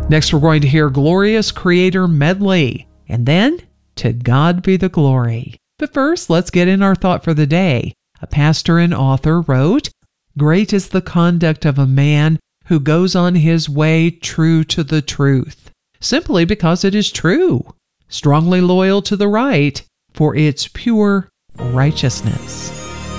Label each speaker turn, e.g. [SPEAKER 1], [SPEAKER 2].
[SPEAKER 1] Next, we're going to hear Glorious Creator Medley, and then To God Be the Glory. But first, let's get in our thought for the day. A pastor and author wrote, "Great is the conduct of a man who goes on his way true to the truth, simply because it is true, strongly loyal to the right for its pure righteousness."